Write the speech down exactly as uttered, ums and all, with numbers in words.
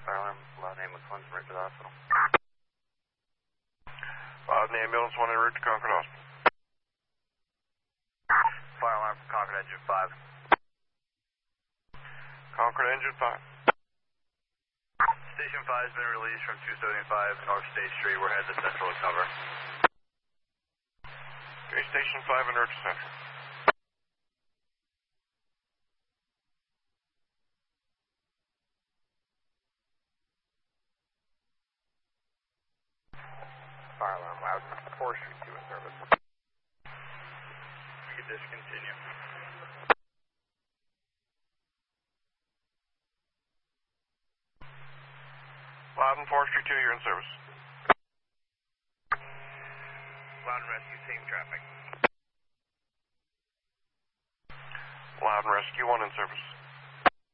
Fire alarm, loud ambulance one's right to the hospital. Loud ambulance one en route to Concord Hospital. Fire alarm from Concord Engine five. Concord Engine five. Station five has been released from two seventy-five North State Street. We're headed to Central to cover. Okay, Station five en route to Central. Fire alarm, loud, four Street two in service. We can discontinue. Loudon, Forestry two, you're in service. Loudon Rescue, same traffic. Loudon Rescue one in service.